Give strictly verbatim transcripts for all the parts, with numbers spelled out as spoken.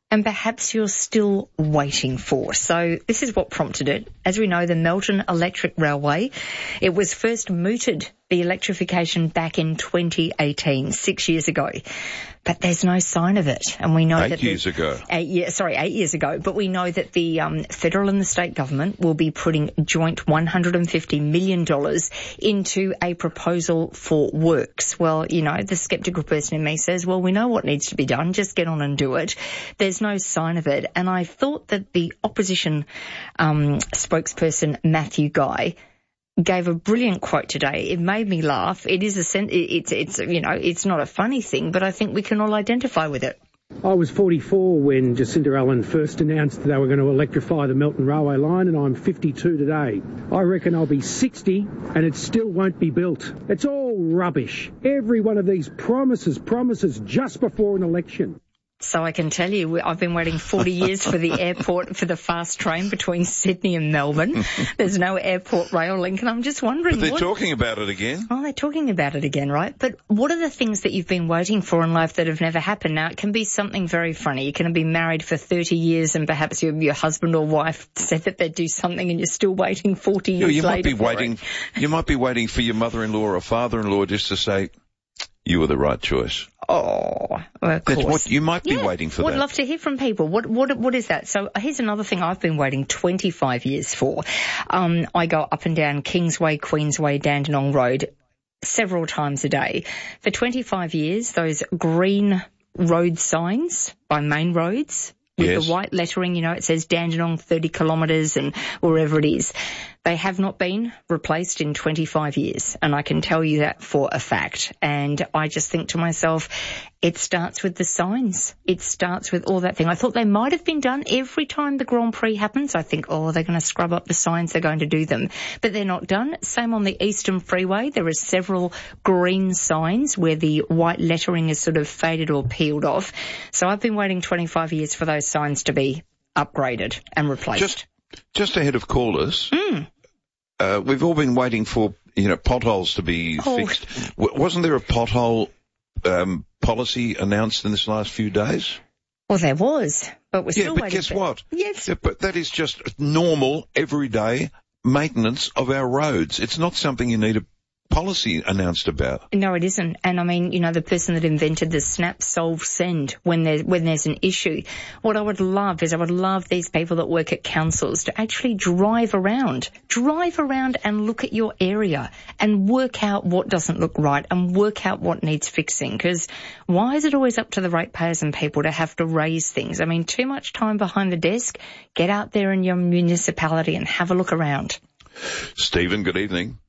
and perhaps you're still waiting for. So this is what prompted it. As we know, the Melton Electric Railway, it was first mooted, the electrification, back in twenty eighteen, six years ago. But there's no sign of it. And we know eight that... Eight years ago. Eight years, sorry, eight years ago. But we know that the um, federal and the state government will be putting joint one hundred fifty million dollars into a proposal for works. Well, you know, the sceptical person in me says, well, we know what needs to be done. Just get on and do it. There's no sign of it. And I thought that the opposition um, spokesperson, Matthew Guy, gave a brilliant quote today. It made me laugh. It is a sen- it's it's you know it's not a funny thing, but I think we can all identify with it. I was forty-four when Jacinda Allen first announced that they were going to electrify the Melton Railway line, and I'm fifty-two today. I reckon I'll be sixty and it still won't be built. It's all rubbish. Every one of these promises, promises just before an election. So I can tell you, I've been waiting forty years for the airport, for the fast train between Sydney and Melbourne. There's no airport rail link, and I'm just wondering... But they're what... talking about it again. Oh, they're talking about it again, right? But what are the things that you've been waiting for in life that have never happened? Now, it can be something very funny. You can be married for thirty years and perhaps your, your husband or wife said that they'd do something and you're still waiting forty years you, you later might be for waiting. it. You might be waiting for your mother-in-law or father-in-law just to say, you were the right choice. Oh, well, of That's course. what you might be yeah, waiting for. Would that. love to hear from people. What what what is that? So here's another thing I've been waiting twenty-five years for. Um, I go up and down Kingsway, Queensway, Dandenong Road several times a day. For twenty-five years, those green road signs by main roads with yes. the white lettering, you know, it says Dandenong thirty kilometres and wherever it is. They have not been replaced in twenty-five years, and I can tell you that for a fact. And I just think to myself, it starts with the signs. It starts with all that thing. I thought they might have been done every time the Grand Prix happens. I think, oh, they're going to scrub up the signs, they're going to do them. But they're not done. Same on the Eastern Freeway. There are several green signs where the white lettering is sort of faded or peeled off. So I've been waiting twenty-five years for those signs to be upgraded and replaced. Just, just ahead of callers. Mm. Uh, we've all been waiting for, you know, potholes to be Oh. fixed. W- wasn't there a pothole um, policy announced in this last few days? Well, there was, but we're Yeah, still but waiting. guess for... what? Yes. Yeah, but that is just normal, everyday maintenance of our roads. It's not something you need a policy announced about. No, it isn't. And I mean, you know, the person that invented the snap, solve, send when there's, when there's an issue. What I would love is I would love these people that work at councils to actually drive around, drive around and look at your area and work out what doesn't look right and work out what needs fixing. Because why is it always up to the ratepayers and people to have to raise things? I mean, too much time behind the desk. Get out there in your municipality and have a look around. Stephen, good evening.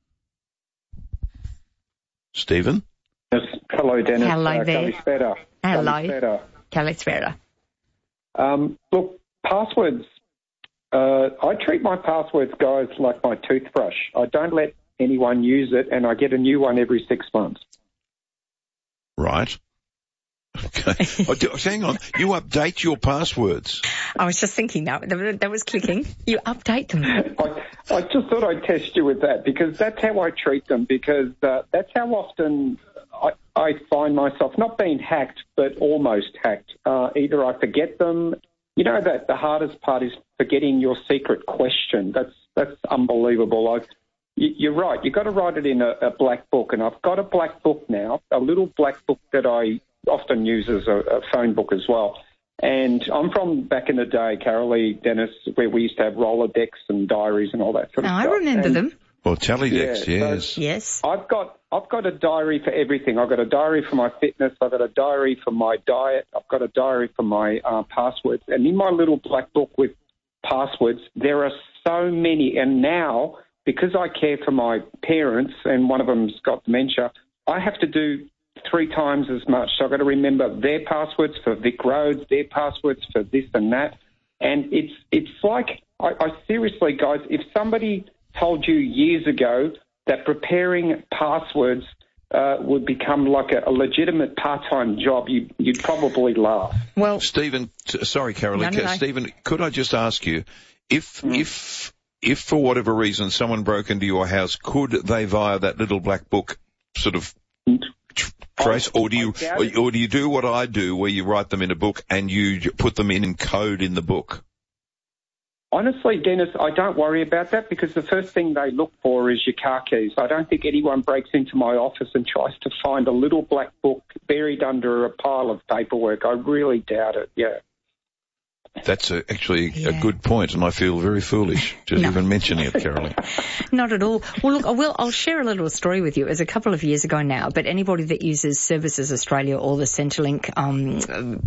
Stephen? Yes. Hello, Dennis. Hello uh, there. Kalispera. Hello. Kalispera. Kalispera. Um, look, passwords. Uh, I treat my passwords, guys, like my toothbrush. I don't let anyone use it, and I get a new one every six months. Right. Okay. Oh, do- hang on. You update your passwords. I was just thinking that. That was clicking. You update them. I, I just thought I'd test you with that because that's how I treat them because uh, that's how often I, I find myself not being hacked but almost hacked. Uh, either I forget them. You know that the hardest part is forgetting your secret question. That's that's unbelievable. I've, you, you're right. You've got to write it in a, a black book, and I've got a black book now, a little black book that I often use as a, a phone book as well. And I'm from back in the day, Carolee, Dennis, where we used to have Rolodex and diaries and all that sort of I stuff. remember and them. Well, Teledex, Yeah, yes. so- Yes. I've got I've got a diary for everything. I've got a diary for my fitness. I've got a diary for my diet. I've got a diary for my uh, passwords. And in my little black book with passwords, there are so many. And now, because I care for my parents and one of them's got dementia, I have to do three times as much. So I've got to remember their passwords for Vic Roads, their passwords for this and that. And it's it's like, I, I seriously, guys, if somebody told you years ago that preparing passwords uh, would become like a, a legitimate part-time job, you, you'd probably laugh. Well, Stephen, t- sorry, Carolee. No, no, no. Stephen, could I just ask you, if, Mm. if, if for whatever reason someone broke into your house, could they, via that little black book, sort of Trace, I, or do you, or, or do you do what I do, where you write them in a book and you put them in code in the book? Honestly, Dennis, I don't worry about that because the first thing they look for is your car keys. I don't think anyone breaks into my office and tries to find a little black book buried under a pile of paperwork. I really doubt it, yeah. That's a, actually yeah. a good point, and I feel very foolish just no. even mentioning it, Caroline. Not at all. Well, look, I will, I'll share a little story with you. It was a couple of years ago now, but anybody that uses Services Australia or the Centrelink um,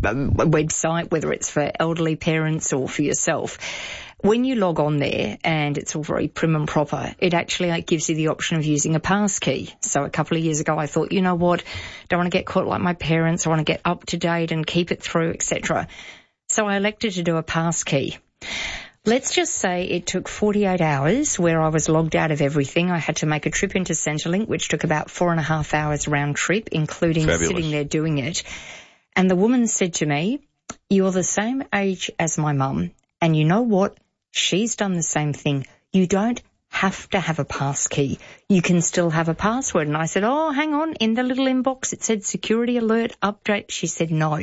website, whether it's for elderly parents or for yourself, when you log on there, and it's all very prim and proper, it actually like, gives you the option of using a pass key. So a couple of years ago, I thought, you know what, don't want to get caught like my parents. I want to get up to date and keep it through, et cetera. So I elected to do a pass key. Let's just say it took forty-eight hours where I was logged out of everything. I had to make a trip into Centrelink, which took about four and a half hours round trip, including Fabulous. Sitting there doing it. And the woman said to me, you're the same age as my mum. And you know what? She's done the same thing. You don't have to have a pass key. You can still have a password. And I said, oh, hang on. In the little inbox, it said security alert update. She said no.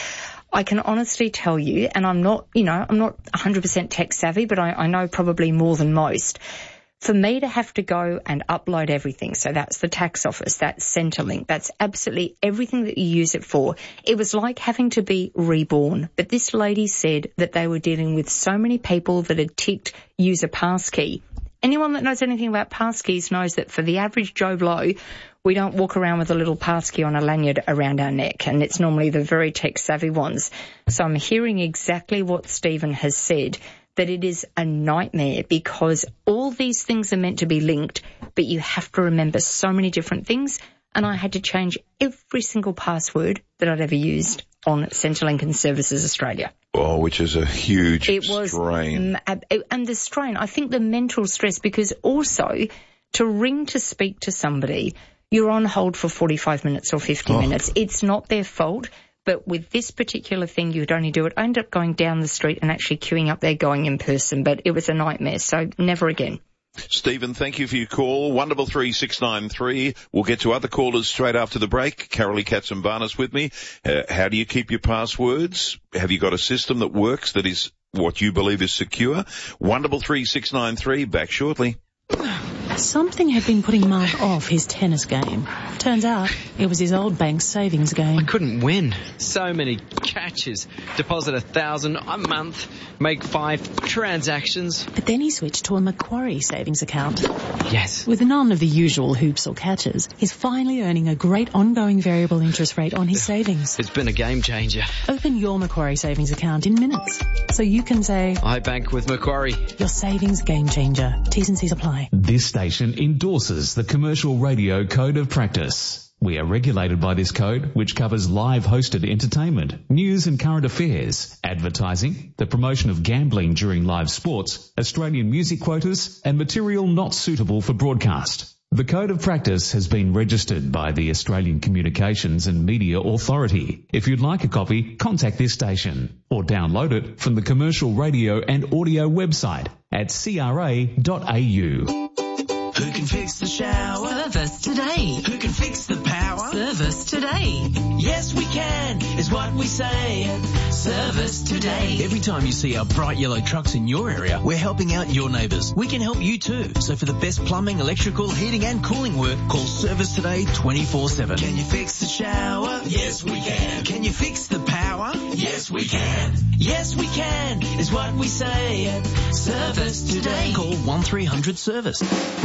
I can honestly tell you, and I'm not, you know, I'm not one hundred percent tech savvy, but I, I know probably more than most. For me to have to go and upload everything, so that's the tax office, that's Centrelink, that's absolutely everything that you use it for, it was like having to be reborn. But this lady said that they were dealing with so many people that had ticked use a pass key. Anyone that knows anything about pass keys knows that for the average Joe Blow, we don't walk around with a little pass key on a lanyard around our neck, and it's normally the very tech-savvy ones. So I'm hearing exactly what Stephen has said, that it is a nightmare because all these things are meant to be linked, but you have to remember so many different things, and I had to change every single password that I'd ever used on Centrelink and Services Australia. Oh, which is a huge it was, strain. And the strain, I think the mental stress, because also to ring to speak to somebody, you're on hold for forty-five minutes or fifty oh. minutes. It's not their fault. But with this particular thing, you'd only do it. I ended up going down the street and actually queuing up there going in person, but it was a nightmare. So never again. Stephen, thank you for your call. one double three six nine three. We'll get to other callers straight after the break. Carolee Katsimbarnis with me. Uh, how do you keep your passwords? Have you got a system that works that is what you believe is secure? one double three six nine three. Back shortly. Something had been putting Mark off his tennis game. Turns out it was his old bank's savings game. I couldn't win. So many catches. Deposit a thousand a month, make five transactions. But then he switched to a Macquarie savings account. Yes. With none of the usual hoops or catches, he's finally earning a great ongoing variable interest rate on his savings. It's been a game changer. Open your Macquarie savings account in minutes, so you can say, I bank with Macquarie. Your savings game changer. T's and C's apply. This station endorses the Commercial Radio Code of Practice. We are regulated by this code, which covers live hosted entertainment, news and current affairs, advertising, the promotion of gambling during live sports, Australian music quotas, and material not suitable for broadcast. The Code of Practice has been registered by the Australian Communications and Media Authority. If you'd like a copy, contact this station or download it from the Commercial Radio and Audio website at c r a dot a u. Who can fix the shower? Service Today. Who can fix the power? Service Today. Yes, we can, is what we say. Service Today. Every time you see our bright yellow trucks in your area, we're helping out your neighbours. We can help you too. So for the best plumbing, electrical, heating and cooling work, call Service Today twenty-four seven. Can you fix the shower? Yes, we can. Can you fix the power? Yes, we can. Yes, we can, is what we say. Service Today. Call one three hundred service.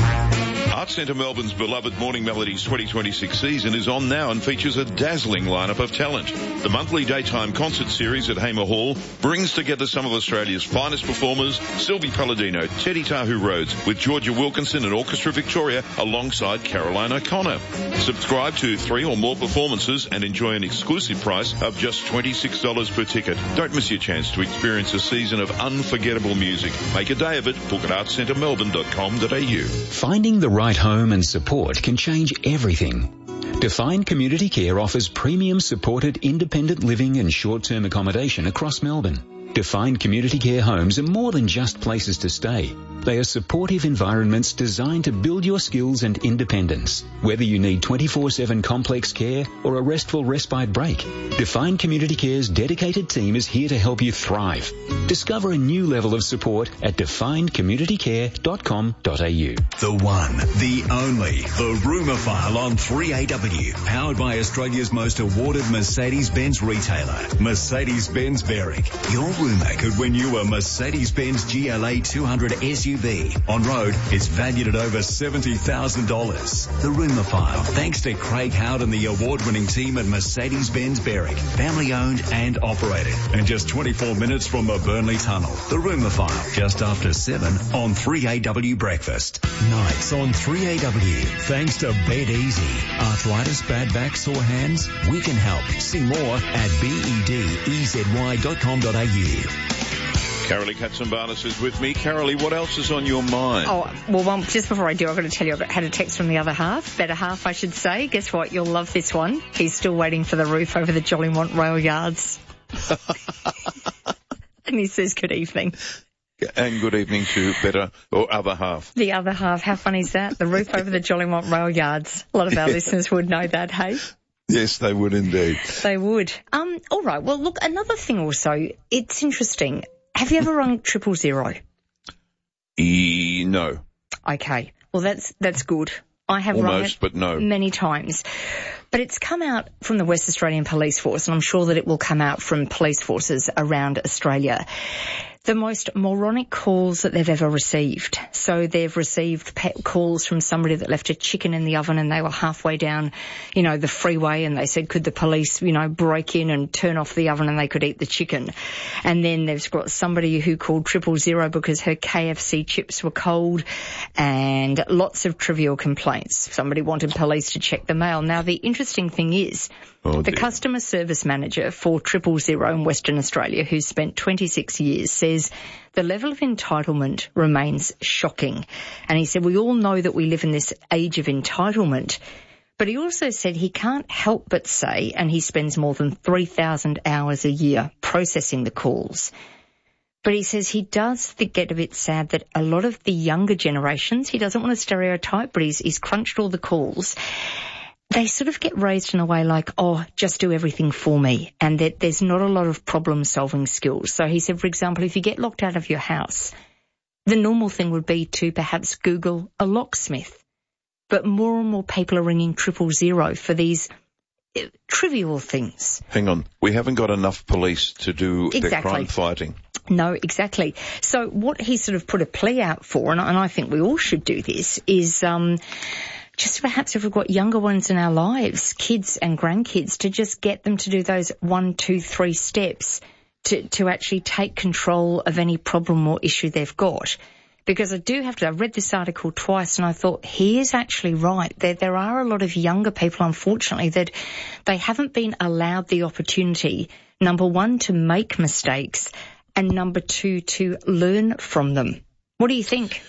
Arts Centre Melbourne's beloved Morning Melodies twenty twenty-six season is on now and features a dazzling lineup of talent. The monthly daytime concert series at Hamer Hall brings together some of Australia's finest performers, Sylvie Palladino, Teddy Tahu Rhodes, with Georgia Wilkinson and Orchestra Victoria alongside Caroline O'Connor. Subscribe to three or more performances and enjoy an exclusive price of just twenty-six dollars per ticket. Don't miss your chance to experience a season of unforgettable music. Make a day of it. Book at arts centre melbourne dot com dot a u. Finding the right home and support can change everything. Define Community Care offers premium supported independent living and short-term accommodation across Melbourne. Defined Community Care homes are more than just places to stay. They are supportive environments designed to build your skills and independence. Whether you need twenty-four seven complex care or a restful respite break, Defined Community Care's dedicated team is here to help you thrive. Discover a new level of support at defined community care dot com dot a u. The one, the only, the Rumour File on three A W. Powered by Australia's most awarded Mercedes-Benz retailer, Mercedes-Benz Berwick. Your rumour could win you a Mercedes-Benz G L A two hundred S U V. On road, it's valued at over seventy thousand dollars. The Rumour File, thanks to Craig Howard and the award-winning team at Mercedes-Benz Berwick. Family owned and operated. And just twenty-four minutes from the Burnley Tunnel. The Rumour File, just after seven on three A W Breakfast. Nights on three A W. Thanks to Bed Easy. Arthritis, bad back, sore hands? We can help. See more at bed dot com dot a u. Carolee Katsimbarnis is with me. Carolee, what else is on your mind? Oh, well, well, just before I do, I've got to tell you, I had a text from the other half, better half, I should say. Guess what? You'll love this one. He's still waiting for the roof over the Jolimont rail yards. And he says, good evening. And good evening to better or other half. The other half. How funny is that? The roof over the Jolimont rail yards. A lot of our yeah. listeners would know that, hey? Yes, they would indeed. They would. Um, all right. Well, look, another thing also, it's interesting. Have you ever rung triple zero? E- no. Okay. Well, that's that's good. I have Almost, rung it but no. many times. But it's come out from the West Australian Police Force, and I'm sure that it will come out from police forces around Australia. The most moronic calls that they've ever received. So they've received pet calls from somebody that left a chicken in the oven and they were halfway down, you know, the freeway, and they said, could the police, you know, break in and turn off the oven and they could eat the chicken. And then they've got somebody who called triple zero because her K F C chips were cold, and lots of trivial complaints. Somebody wanted police to check the mail. Now, the interesting thing is, Oh, the customer service manager for Triple Zero in Western Australia, who's spent twenty-six years, says the level of entitlement remains shocking. And he said, we all know that we live in this age of entitlement. But he also said he can't help but say, and he spends more than three thousand hours a year processing the calls. But he says he does think get a bit sad that a lot of the younger generations, he doesn't want to stereotype, but he's, he's crunched all the calls. They sort of get raised in a way like, oh, just do everything for me, and that there's not a lot of problem-solving skills. So he said, for example, if you get locked out of your house, the normal thing would be to perhaps Google a locksmith. But more and more people are ringing triple zero for these uh, trivial things. Hang on. We haven't got enough police to do exactly. their crime fighting. No, exactly. So what he sort of put a plea out for, and, and I think we all should do this, is... um just perhaps if we've got younger ones in our lives, kids and grandkids, to just get them to do those one, two, three steps to, to actually take control of any problem or issue they've got. Because I do have to, I read this article twice and I thought he is actually right. There, there are a lot of younger people, unfortunately, that they haven't been allowed the opportunity, number one, to make mistakes, and number two, to learn from them. What do you think?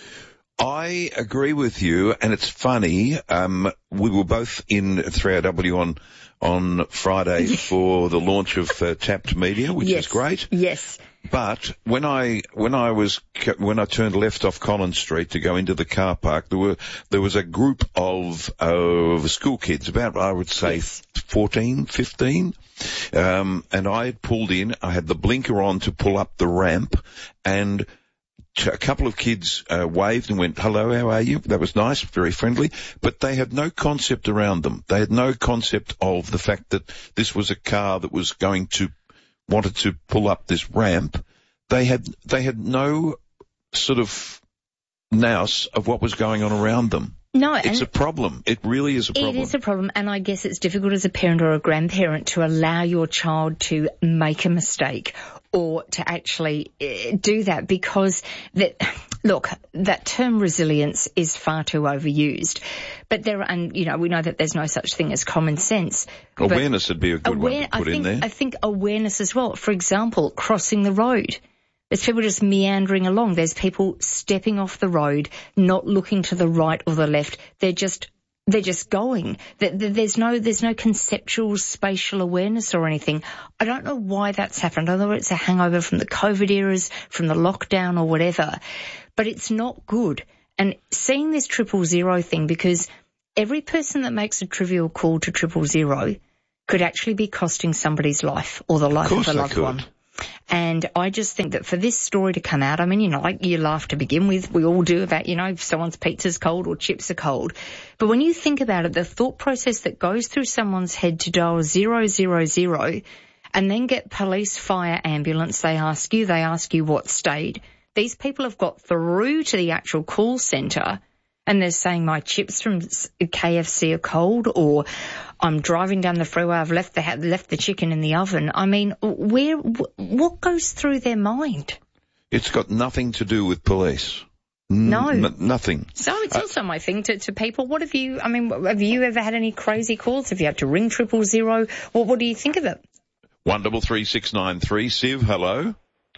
I agree with you, and it's funny. Um, we were both in three A W on on Friday for the launch of uh, Tapped Media, which yes. is great. Yes. But when I when I was when I turned left off Collins Street to go into the car park, there were there was a group of of school kids, about I would say yes. fourteen, fifteen, um, and I had pulled in. I had the blinker on to pull up the ramp, and a couple of kids uh, waved and went, hello, how are you? That was nice, very friendly. But they had no concept around them. They had no concept of the fact that this was a car that was going to, wanted to pull up this ramp. They had, they had no sort of nous of what was going on around them. No, it's a problem. It really is a problem. It is a problem, and I guess it's difficult as a parent or a grandparent to allow your child to make a mistake or to actually uh, do that, because that, look, that term resilience is far too overused. But there, and you know, we know that there's no such thing as common sense. Awareness would be a good aware, one to put I think, in there. I think awareness as well. For example, crossing the road. There's people just meandering along. There's people stepping off the road, not looking to the right or the left. They're just they're just going. There's no, there's no conceptual spatial awareness or anything. I don't know why that's happened. I don't know whether it's a hangover from the COVID eras, from the lockdown or whatever, but it's not good. And seeing this triple zero thing, because every person that makes a trivial call to triple zero could actually be costing somebody's life or the life of, of a loved one. And I just think that for this story to come out, I mean, you know, like you laugh to begin with, we all do about, you know, if someone's pizza's cold or chips are cold. But when you think about it, the thought process that goes through someone's head to dial zero, zero, zero and then get police, fire, ambulance, they ask you, they ask you what stayed. These people have got through to the actual call centre and they're saying my chips from K F C are cold, or I'm driving down the freeway, I've left the left the chicken in the oven. I mean, where what goes through their mind? It's got nothing to do with police. No. N- nothing. So it's also uh, my thing to, to people. What have you, I mean, have you ever had any crazy calls? Have you had to ring triple zero? What, what do you think of it? One double three six nine three. Siv, hello.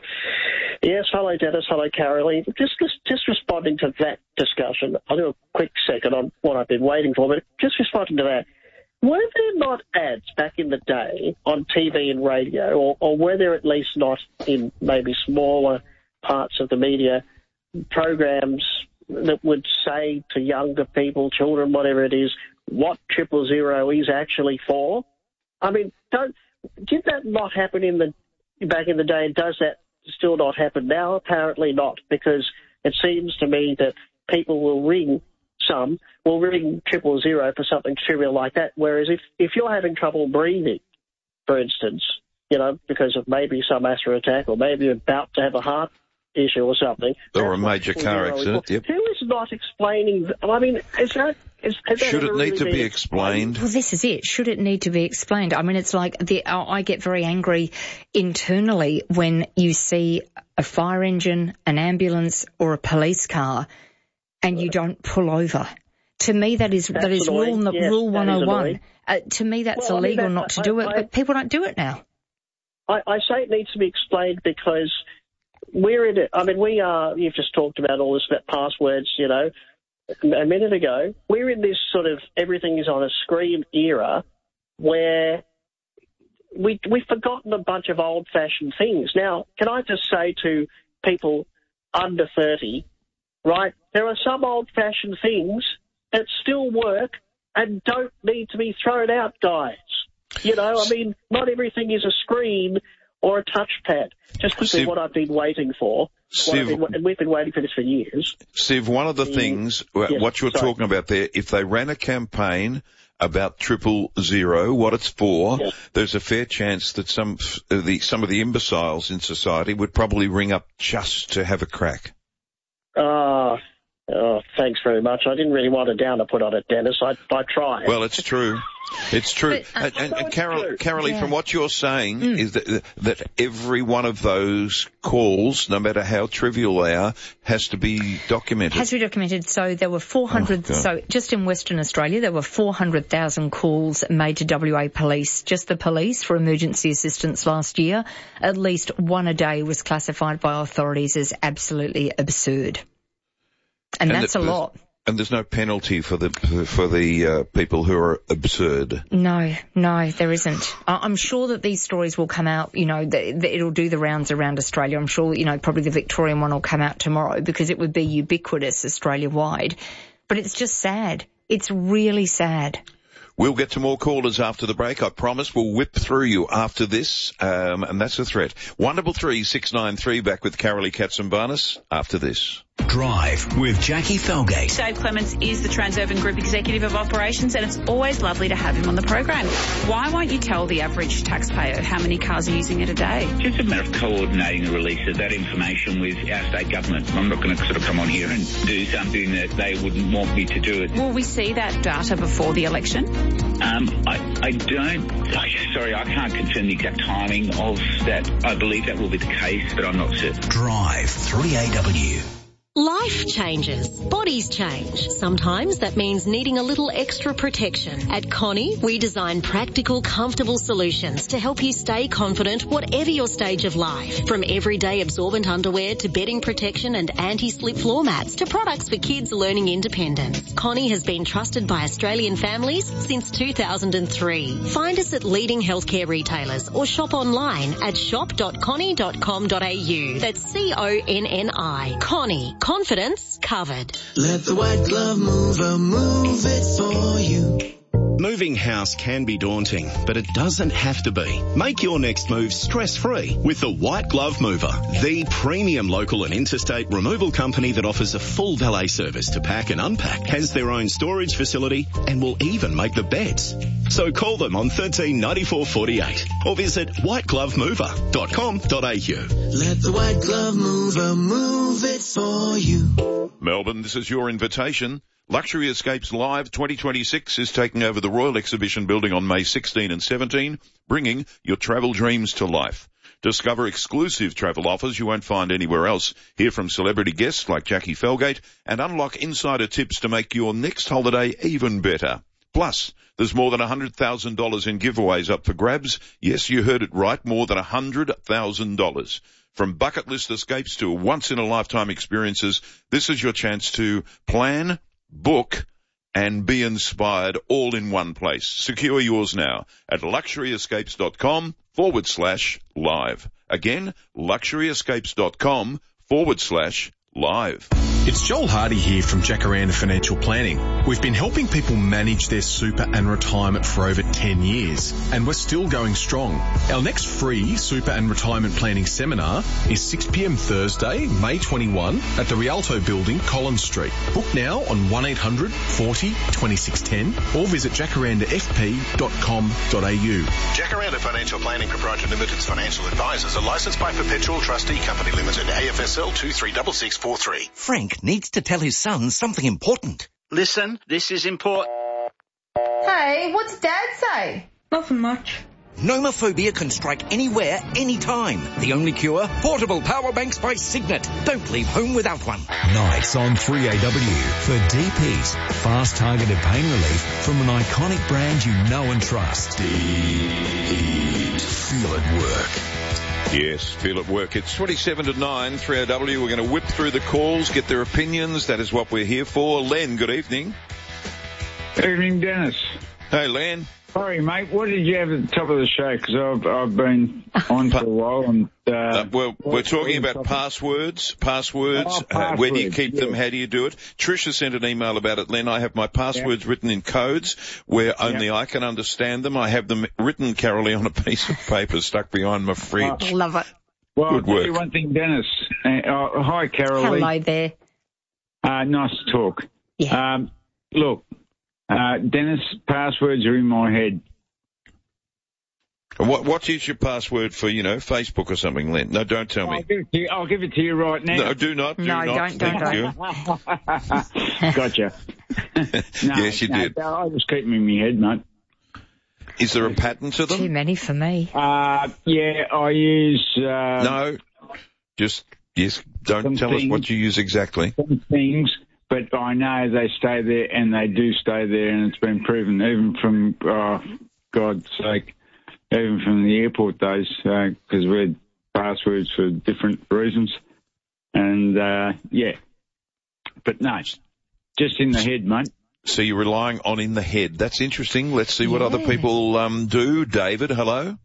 Yes, hello, Dennis. Hello, Caroline. Just, just, just responding to that discussion. I'll do a quick second on what I've been waiting for, but just responding to that. Were there not ads back in the day on T V and radio, or, or were there at least not in maybe smaller parts of the media programs that would say to younger people, children, whatever it is, what triple zero is actually for? I mean, don't, did that not happen in the back in the day, and does that still not happen now? Apparently not, because it seems to me that people will ring some, will ring triple zero for something trivial like that, whereas if, if you're having trouble breathing, for instance, you know, because of maybe some asthma attack or maybe you're about to have a heart issue or something. Or a major car accident, yep. Who is not explaining, I mean, is that... Is, is Should that it really need to be explained? Well, this is it. Should it need to be explained? I mean, it's like the, I get very angry internally when you see a fire engine, an ambulance or a police car and you don't pull over. To me, that is, that's that is annoying. rule, yes, rule one oh one. That uh, to me, that's well, illegal I mean, that, not to I, do it, I, but people don't do it now. I, I say it needs to be explained because we're in it. I mean, we are, you've just talked about all this about passwords, you know, a minute ago. We're in this sort of everything is on a screen era where we, we've forgotten a bunch of old-fashioned things. Now, can I just say to people under thirty, right, there are some old-fashioned things that still work and don't need to be thrown out, guys. You know, I mean, not everything is a screen or a touchpad. Just quickly, Siv, what I've been waiting for, Siv, been, and we've been waiting for this for years. Siv, one of the the, things, yes, what you're sorry. talking about there, if they ran a campaign about triple zero, what it's for, yeah. there's a fair chance that some the some of the imbeciles in society would probably ring up just to have a crack. Uh, oh, thanks very much. I didn't really want a downer put on it, Dennis. I, I tried. Well, it's true. It's true. But, uh, and and, no, and it's Carol, true. Carolee, yeah. from what you're saying mm. is that that every one of those calls, no matter how trivial they are, has to be documented. Has to be documented. So there were four hundred, oh, so just in Western Australia, there were four hundred thousand calls made to W A Police, just the police, for emergency assistance last year. At least one a day was classified by authorities as absolutely absurd. And, and that's it, a lot. And there's no penalty for the for the uh, people who are absurd. No, no, there isn't. I'm sure that these stories will come out, you know, the, the, it'll do the rounds around Australia. I'm sure, you know, probably the Victorian one will come out tomorrow because it would be ubiquitous Australia-wide. But it's just sad. It's really sad. We'll get to more callers after the break. I promise we'll whip through you after this, um, and that's a threat. one double three six nine three back with Carolee Katsimbarnis after this. Drive with Jackie Felgate. Dave Clements is the Transurban Group Executive of Operations, and it's always lovely to have him on the program. Why won't you tell the average taxpayer how many cars are using it a day? Just a matter of coordinating the release of that information with our state government. I'm not going to sort of come on here and do something that they wouldn't want me to do. It. Will we see that data before the election? Um, I, I don't, oh, sorry, I can't confirm the exact timing of that. I believe that will be the case, but I'm not certain. Drive three A W. Life changes. Bodies change. Sometimes that means needing a little extra protection. At Connie, we design practical, comfortable solutions to help you stay confident whatever your stage of life. From everyday absorbent underwear to bedding protection and anti-slip floor mats to products for kids learning independence. Connie has been trusted by Australian families since two thousand three. Find us at leading healthcare retailers or shop online at shop dot connie dot com dot a u. That's C O N N I. Connie. Confidence covered. Let the white glove mover move it for you. Moving house can be daunting, but it doesn't have to be. Make your next move stress-free with the White Glove Mover, the premium local and interstate removal company that offers a full valet service to pack and unpack, has their own storage facility, and will even make the beds. So call them on thirteen ninety-four forty-eight or visit white glove mover dot com dot a u. Let the white glove mover move it for you. Melbourne, this is your invitation. Luxury Escapes Live twenty twenty-six is taking over the Royal Exhibition Building on May sixteenth and seventeenth, bringing your travel dreams to life. Discover exclusive travel offers you won't find anywhere else. Hear from celebrity guests like Jackie Felgate and unlock insider tips to make your next holiday even better. Plus, there's more than one hundred thousand dollars in giveaways up for grabs. Yes, you heard it right, more than one hundred thousand dollars. From bucket list escapes to once-in-a-lifetime experiences, this is your chance to plan, book, and be inspired all in one place. Secure yours now at luxuryescapes.com forward slash live. Again, luxuryescapes.com forward slash live. It's Joel Hardy here from Jacaranda Financial Planning. We've been helping people manage their super and retirement for over ten years, and we're still going strong. Our next free super and retirement planning seminar is six p m Thursday, May twenty-first at the Rialto Building, Collins Street. Book now on one eight hundred forty twenty-six ten or visit jacaranda f p dot com dot a u. Jacaranda Financial Planning Proprietary Limited's financial advisors are licensed by Perpetual Trustee Company Limited, A F S L two three six six four three. Frank needs to tell his son something important. Listen, this is important. Hey, what's Dad say? Nothing much. Nomophobia can strike anywhere, anytime. The only cure? Portable power banks by Signet. Don't leave home without one. Nights on three A W for Deep Heat. Fast targeted pain relief from an iconic brand you know and trust. Deep Heat. Feel it work. Yes, feel it work. It's twenty-seven to nine, three O W. We're going to whip through the calls, get their opinions. That is what we're here for. Len, good evening. Evening, Dennis. Hey, Len. Sorry, mate. What did you have at the top of the show? Because I've, I've been on for a while. And, uh, uh, well, we're talking about passwords. Passwords. Oh, Uh, passwords. where do you keep them? Yeah. How do you do it? Tricia sent an email about it, Len. I have my passwords yeah. written in codes where only yeah. I can understand them. I have them written, Carolee, on a piece of paper stuck behind my fridge. Oh, love it. Well, Good I'll tell work. you one thing, Dennis. Uh, uh, hi, Carolee. Hello there. Uh, nice to talk. Yeah. Um, look, uh, Dennis, passwords are in my head. What What is your password for, you know, Facebook or something, Len? No, don't tell me. I'll give it to you, I'll give it to you right now. No, do not. Do No, not. don't, Thank don't, you. Gotcha. no, Yes, you no, did. no, I just keep them in my head, mate. Is there a pattern to them? Too many for me. Uh, yeah, I use... Uh, No. Just, yes, don't tell things, us what you use exactly. Some things, but I know they stay there, and they do stay there, and it's been proven, even from, oh, God's sake, even from the airport days, because uh, we had passwords for different reasons. And, uh, yeah. But no, just in the head, mate. So you're relying on in the head. That's interesting. Let's see what Yeah. other people um, do. David, hello.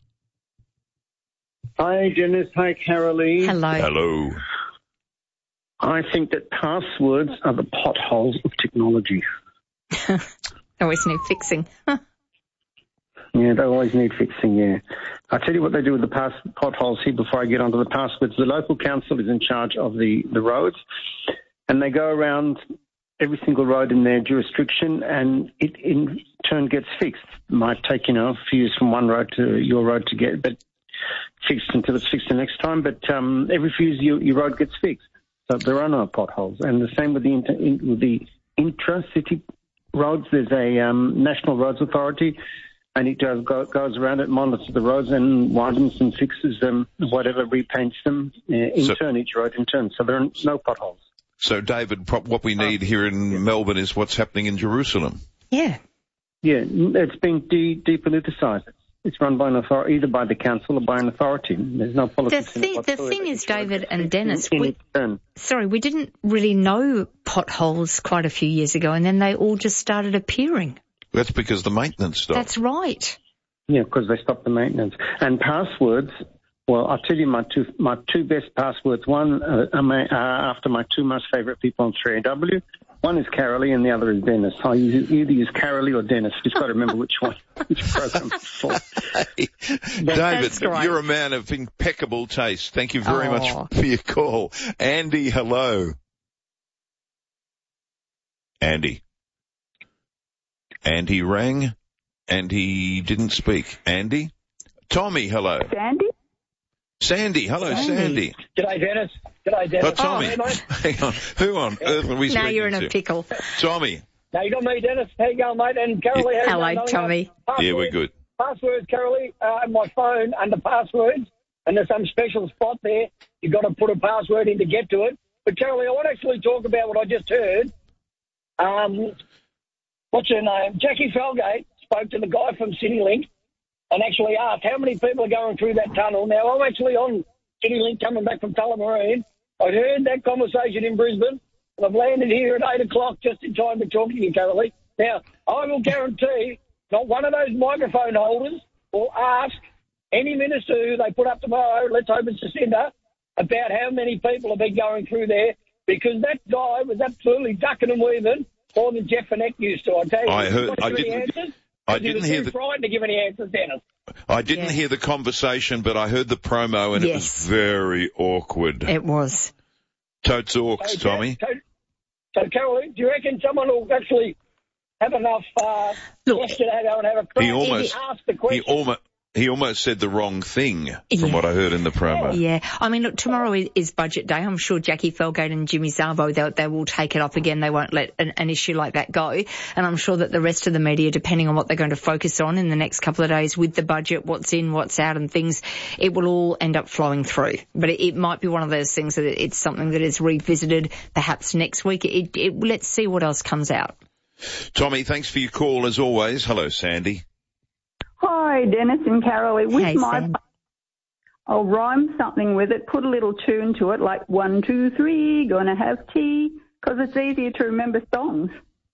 Hi, Dennis. Hi, Carolee. Hello. Hello. I think that passwords are the potholes of technology. Always need fixing. Yeah, they always need fixing, yeah. I'll tell you what they do with the pass potholes here before I get onto the passwords. The local council is in charge of the, the roads, and they go around every single road in their jurisdiction, and it in turn gets fixed. It might take, you know, a few years from one road to your road to get but fixed until it's fixed the next time, but um, every few years your, your road gets fixed. So there are no potholes. And the same with the, inter, in, with the intra-city roads. There's a um, National Roads Authority, and it does go, goes around it, monitors the roads and widens and fixes them, whatever, repaints them uh, in So- turn, each road in turn. So there are no potholes. So, David, pro- what we need here in yeah. Melbourne is what's happening in Jerusalem. Yeah. Yeah, it's been de- depoliticised. It's run by an authority, either by the council or by an authority. There's no politics. The, thi- the thing is, David and Dennis, in, we, in sorry, we didn't really know potholes quite a few years ago, and then they all just started appearing. That's because the maintenance stopped. That's right. Yeah, because they stopped the maintenance. And passwords, well, I'll tell you my two my two best passwords. One uh, uh, after my two most favourite people on three A W. One is Carolee and the other is Dennis. I use, either use Carolee or Dennis. Just got to remember which one, which program it's for. Hey, David, you're a man of impeccable taste. Thank you very oh. much for your call. Andy, hello. Andy. Andy rang and he didn't speak. Andy? Tommy, hello. Sandy? Sandy, hello, Sandy. Sandy. G'day, Dennis. G'day, Dennis. Oh, Tommy. Oh, hey, Hang on. Who on earth are we speaking to? Now you're in a pickle. Tommy. Now you got me, Dennis. How you going, mate? And Carolee, yeah. how Hello, you going? Tommy. Passwords, yeah, we're good. Passwords, Carolee, uh, on my phone under passwords, and there's some special spot there. You've got to put a password in to get to it. But, Carolee, I want to actually talk about what I just heard. Um, what's her name? Jackie Felgate spoke to the guy from CityLink and actually asked how many people are going through that tunnel. Now, I'm actually on CityLink coming back from Tullamarine. I heard that conversation in Brisbane, and I've landed here at eight o'clock just in time to talk to you, Carolee. Now, I will guarantee not one of those microphone holders will ask any minister who they put up tomorrow, let's hope it's Jacinda, about how many people have been going through there, because that guy was absolutely ducking and weaving more than Jeff Fenech used to. I tell you, I heard. I give any didn't. answers, I didn't he was hear too the. frightened to give any answers, Dennis. I didn't Yeah. hear the conversation, but I heard the promo, and Yes. it was very awkward. It was. Totes orcs, So, Tommy. So, so, Carolee, do you reckon someone will actually have enough uh, Look, yesterday to go and have a crack? He almost. asked the He question. almost. He almost said the wrong thing from Yeah. what I heard in the promo. Yeah. I mean, look, tomorrow is, is budget day. I'm sure Jackie Felgate and Jimmy Zavo, they, they will take it up again. They won't let an, an issue like that go. And I'm sure that the rest of the media, depending on what they're going to focus on in the next couple of days with the budget, what's in, what's out and things, it will all end up flowing through. But it, it might be one of those things that it's something that is revisited perhaps next week. It, it, let's see what else comes out. Tommy, thanks for your call as always. Hello, Sandy. Hi, Dennis and Carolee. With Hey, my, Sam. I'll rhyme something with it, put a little tune to it, like one, two, three, gonna have tea, because it's easier to remember songs.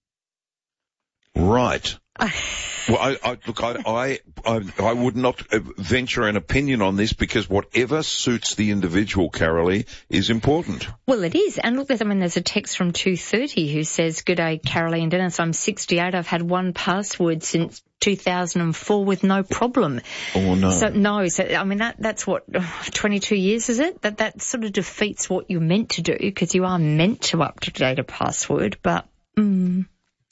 Right. Well, I, I, look, I, I, I, I would not venture an opinion on this because whatever suits the individual, Carolee, is important. Well, it is. And look, there's, I mean, there's a text from two thirty who says, good day, Carolee and Dennis. I'm sixty-eight. I've had one password since two thousand four with no problem. Oh, no. So, no. So, I mean, that, that's what, twenty-two years, is it? That, that sort of defeats what you're meant to do because you are meant to up-to-date a password, but, mm.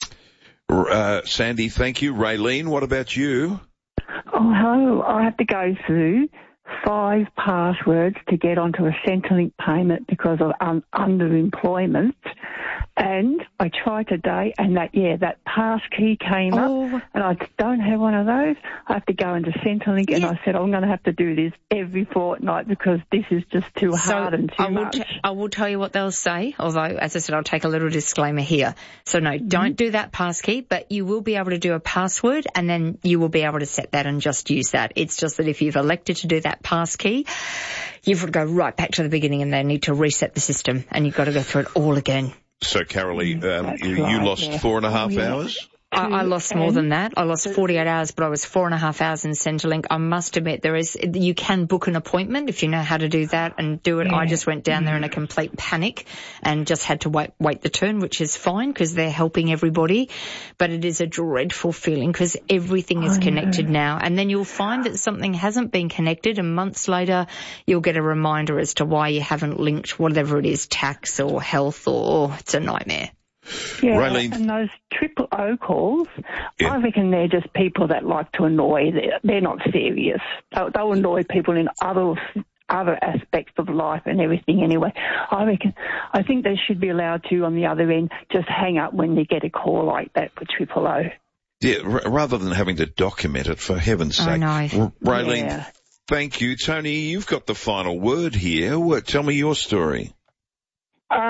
Uh, Sandy, thank you. Raylene, what about you? Oh, hello. I have to go through five passwords to get onto a Centrelink payment because of un- underemployment. And I tried today, and that, yeah, that pass key came Oh. up, and I don't have one of those. I have to go into Centrelink, and Yeah. I said, I'm going to have to do this every fortnight because this is just too So hard and too I will, much. t- I will tell you what they'll say, although, as I said, I'll take a little disclaimer here. So, no, Mm-hmm. don't do that passkey, but you will be able to do a password and then you will be able to set that and just use that. It's just that if you've elected to do that passkey, you've got to go right back to the beginning and they need to reset the system and you've got to go through it all again. So, Carolee, um, That's you, you right, lost yeah. four and a half Oh, yeah. hours? I, I lost more than that. I lost forty-eight hours, but I was four and a half hours in Centrelink. I must admit, there is, you can book an appointment if you know how to do that and do it. Yeah. I just went down there in a complete panic and just had to wait, wait the turn, which is fine because they're helping everybody. But it is a dreadful feeling because everything is I connected know. now. And then you'll find that something hasn't been connected and months later you'll get a reminder as to why you haven't linked whatever it is, tax or health or, oh, it's a nightmare. Yeah, Raylene. and those triple O calls, Yeah. I reckon they're just people that like to annoy. They're, they're not serious. They'll, they'll annoy people in other other aspects of life and everything anyway. I reckon, I think they should be allowed to, on the other end, just hang up when they get a call like that for triple O. Yeah, r- rather than having to document it, for heaven's I sake. know. R- Raylene, Yeah. thank you. Tony, you've got the final word here. What, tell me your story. Uh,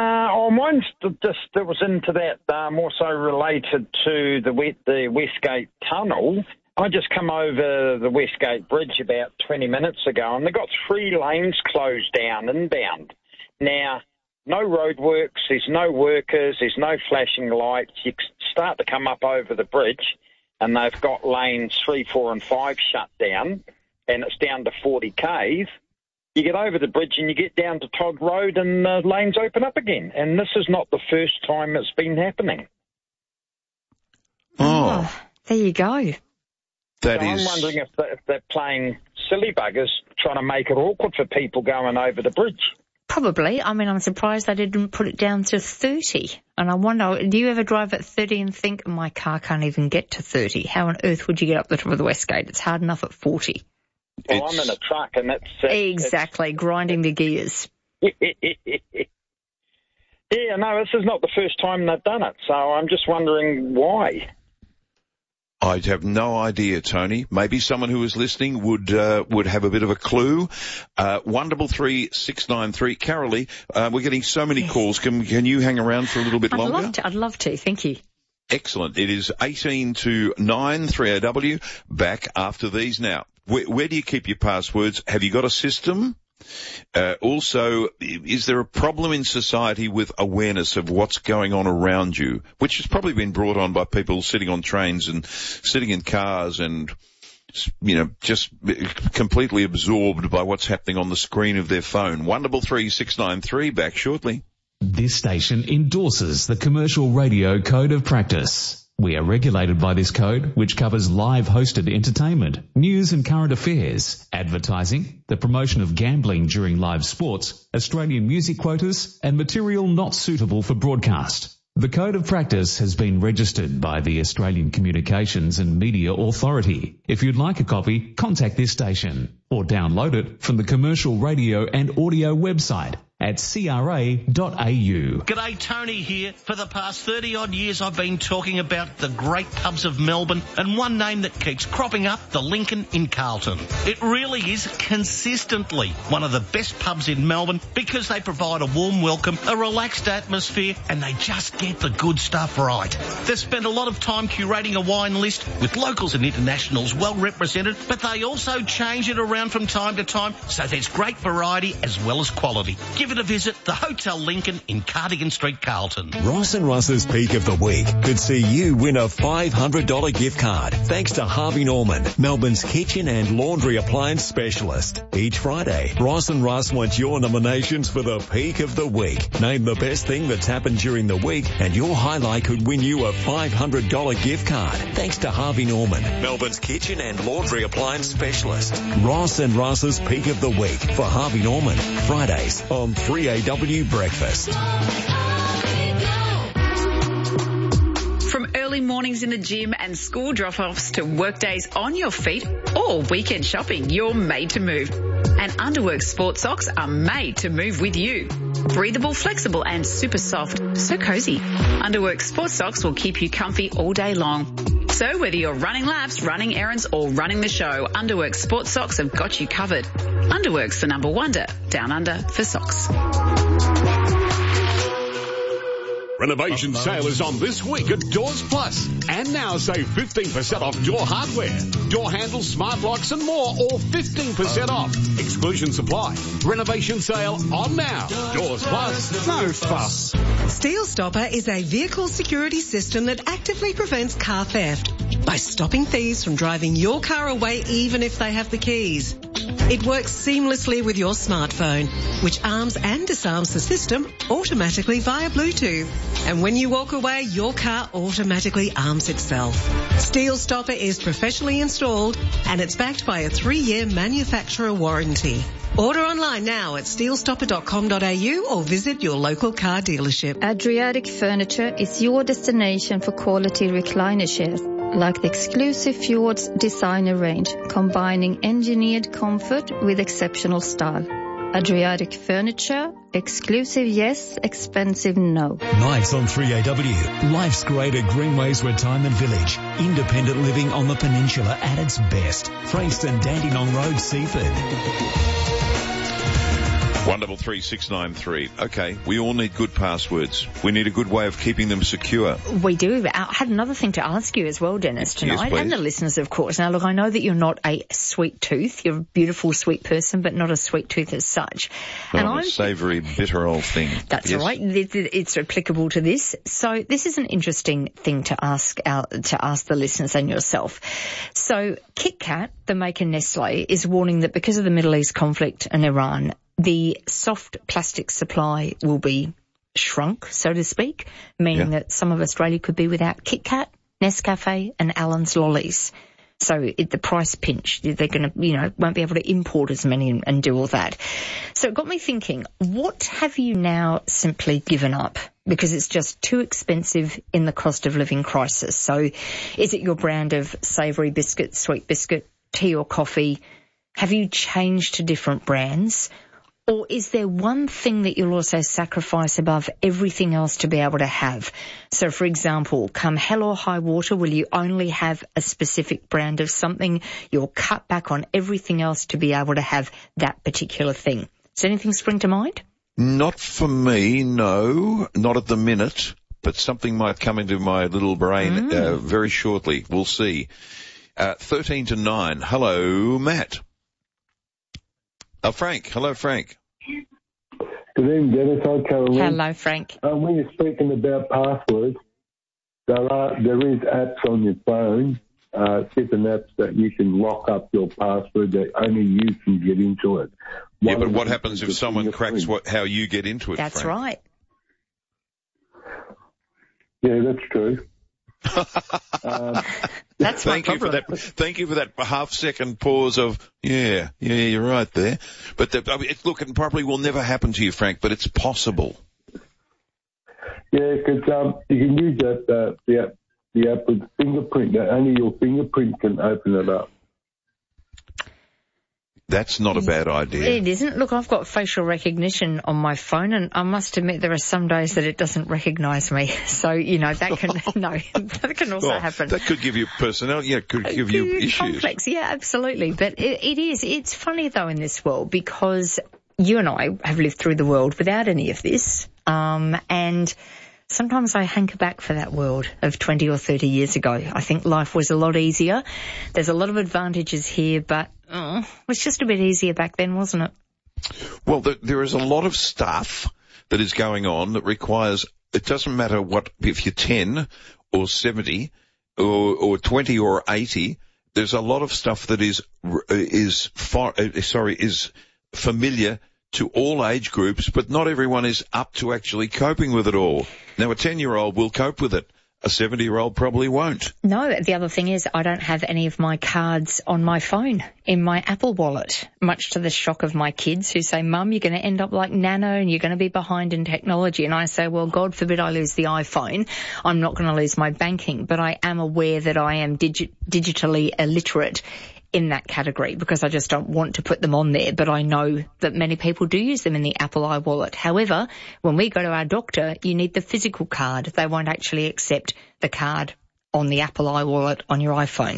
Oh, mine's just that was into that, um, also related to the West, the Westgate Tunnel. I just come over the Westgate Bridge about twenty minutes ago, and they've got three lanes closed down inbound. Now, no roadworks, there's no workers, there's no flashing lights. You start to come up over the bridge, and they've got lanes three, four, and five shut down, and it's down to forty k's. You get over the bridge and you get down to Todd Road and the uh, lanes open up again. And this is not the first time it's been happening. Oh. oh there you go. That so is... I'm wondering if they're, if they're playing silly buggers, trying to make it awkward for people going over the bridge. Probably. I mean, I'm surprised they didn't put it down to thirty. And I wonder, do you ever drive at thirty and think, my car can't even get to thirty? How on earth would you get up the top of the Westgate? It's hard enough at forty. Well, it's... I'm in a truck, and that's... Uh, exactly, it's... grinding the gears. Yeah, no, this is not the first time they've done it, so I'm just wondering why. I have no idea, Tony. Maybe someone who is listening would uh, would have a bit of a clue. Uh, one double three six nine three. Carolee, uh, we're getting so many yes. calls. Can can you hang around for a little bit I'd longer? Love to, I'd love to. Thank you. Excellent. It is eighteen to nine, three A W. Back after these now. Where, where do you keep your passwords? Have you got a system? Uh, also, is there a problem in society with awareness of what's going on around you, which has probably been brought on by people sitting on trains and sitting in cars and, you know, just completely absorbed by what's happening on the screen of their phone? one double three six nine three, back shortly. This station endorses the Commercial Radio Code of Practice. We are regulated by this code, which covers live hosted entertainment, news and current affairs, advertising, the promotion of gambling during live sports, Australian music quotas, and material not suitable for broadcast. The Code of Practice has been registered by the Australian Communications and Media Authority. If you'd like a copy, contact this station or download it from the Commercial Radio and Audio website at c r a dot a u. G'day, Tony here. For the past thirty odd years I've been talking about the great pubs of Melbourne, and one name that keeps cropping up, the Lincoln in Carlton. It really is consistently one of the best pubs in Melbourne because they provide a warm welcome, a relaxed atmosphere, and they just get the good stuff right. They've spent a lot of time curating a wine list with locals and internationals well represented, but they also change it around from time to time, so there's great variety as well as quality. Give it a visit, the Hotel Lincoln in Cardigan Street, Carlton. Ross and Russ's Peak of the Week could see you win a five hundred dollars gift card thanks to Harvey Norman, Melbourne's kitchen and laundry appliance specialist. Each Friday, Ross and Russ want your nominations for the Peak of the Week. Name the best thing that's happened during the week and your highlight could win you a five hundred dollars gift card thanks to Harvey Norman, Melbourne's kitchen and laundry appliance specialist. Ross and Russ's Peak of the Week for Harvey Norman, Fridays on three A W Breakfast. From early mornings in the gym and school drop-offs to work days on your feet or weekend shopping, you're made to move. And Underworks sports socks are made to move with you. Breathable, flexible and super soft, so cozy. Underworks sports socks will keep you comfy all day long. So whether you're running laps, running errands or running the show, Underworks sports socks have got you covered. Underworks, the number wonder, down under for socks. Renovation sale is on this week at Doors Plus. And now save fifteen percent off door hardware, door handles, smart locks and more, all fifteen percent off. Exclusion supply. Renovation sale on now. Doors Plus. No fuss. Steel Stopper is a vehicle security system that actively prevents car theft by stopping thieves from driving your car away even if they have the keys. It works seamlessly with your smartphone, which arms and disarms the system automatically via Bluetooth. And when you walk away, your car automatically arms itself. Steel Stopper is professionally installed and it's backed by a three-year manufacturer warranty. Order online now at steel stopper dot com dot a u or visit your local car dealership. Adriatic Furniture is your destination for quality recliner chairs, like the exclusive Fjords designer range, combining engineered comfort with exceptional style. Adriatic Furniture, exclusive yes, expensive no. Nights on three A W. Life's great at Greenways Retirement Village. Independent living on the peninsula at its best. Frankston, Dandenong Road, Seaford. One double three six nine three. Okay, we all need good passwords. We need a good way of keeping them secure. We do. I had another thing to ask you as well, Dennis, tonight, yes, and the listeners, of course. Now, look, I know that you're not a sweet tooth. You're a beautiful, sweet person, but not a sweet tooth as such. Not and a I'm savoury, bitter old thing. That's yes. right. It's applicable to this. So this is an interesting thing to ask our, to ask the listeners and yourself. So Kit Kat, the maker Nestle, is warning that because of the Middle East conflict and Iran, the soft plastic supply will be shrunk, so to speak, meaning yeah. that some of Australia could be without Kit Kat, Nescafe and Allen's lollies. So it, the price pinch, they're going to, you know, won't be able to import as many and, and do all that. So it got me thinking, what have you now simply given up? Because it's just too expensive in the cost of living crisis. So is it your brand of savoury biscuit, sweet biscuit, tea or coffee? Have you changed to different brands? Or is there one thing that you'll also sacrifice above everything else to be able to have? So, for example, come hell or high water, will you only have a specific brand of something? You'll cut back on everything else to be able to have that particular thing. Does anything spring to mind? Not for me, no. Not at the minute. But something might come into my little brain mm. uh, very shortly. We'll see. Uh, thirteen to nine. Hello, Matt. Oh, Frank. Hello, Frank. Good evening, Dennis. Hi, Caroline. Hello, Frank. Um, when you're speaking about passwords, there are there is apps on your phone, uh, different apps that you can lock up your password that only you can get into it. One yeah, but what happens if someone cracks what how you get into it, That's Frank? right. Yeah, that's true. um, That's thank you for that. Thank you for that half second pause of yeah, yeah, you're right there. But the, I mean, it, look, it probably will never happen to you, Frank, but it's possible. Yeah, because um, you can use that uh, the app, the app with fingerprint. That only your fingerprint can open it up. That's not a bad idea. It isn't. Look, I've got facial recognition on my phone, and I must admit there are some days that it doesn't recognise me. So, you know, that can, no, that can also well, happen. That could give you personality, yeah, it could give you issues. Complex, yeah, absolutely. But it, it is, it's funny though in this world because you and I have lived through the world without any of this, um, and sometimes I hanker back for that world of twenty or thirty years ago. I think life was a lot easier. There's a lot of advantages here, but oh, it was just a bit easier back then, wasn't it? Well, there, there is a lot of stuff that is going on that requires, it doesn't matter what, if you're ten or seventy or, or twenty or eighty, there's a lot of stuff that is, is far, uh, sorry, is familiar to all age groups, but not everyone is up to actually coping with it all. Now, a ten-year-old will cope with it. A seventy-year-old probably won't. No, the other thing is I don't have any of my cards on my phone in my Apple Wallet, much to the shock of my kids who say, Mum, you're going to end up like Nano and you're going to be behind in technology. And I say, well, God forbid I lose the iPhone. I'm not going to lose my banking, but I am aware that I am digi- digitally illiterate in that category because I just don't want to put them on there, but I know that many people do use them in the Apple iWallet. However, when we go to our doctor, you need the physical card. They won't actually accept the card on the Apple iWallet on your iPhone.